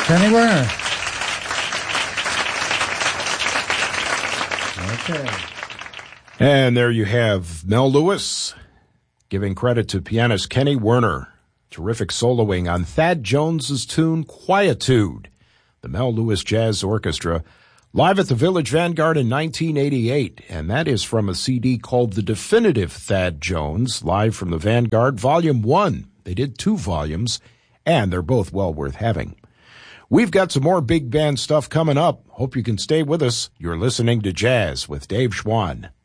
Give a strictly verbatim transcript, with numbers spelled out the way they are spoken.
Kenny Werner. Okay. And there you have Mel Lewis giving credit to pianist Kenny Werner. Terrific soloing on Thad Jones's tune, Quietude. The Mel Lewis Jazz Orchestra, live at the Village Vanguard in nineteen eighty-eight. And that is from a C D called The Definitive Thad Jones, live from the Vanguard, Volume one. They did two volumes, and they're both well worth having. We've got some more big band stuff coming up. Hope you can stay with us. You're listening to Jazz with Dave Schwann.